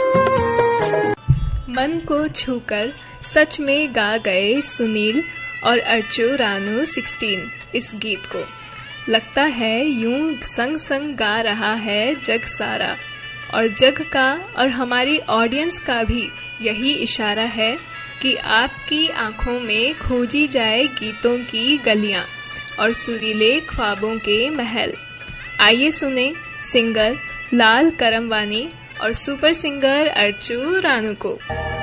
मन को छूकर सच में गा गए सुनील और अर्चू रानू 16 इस गीत को। लगता है यूं संग संग गा रहा है जग सारा, और जग का और हमारी ऑडियंस का भी यही इशारा है कि आपकी आंखों में खोजी जाए गीतों की गलियां और सुरीले ख्वाबों के महल। आइए सुने सिंगर लाल करमवानी और सुपर सिंगर अर्चू रानू को।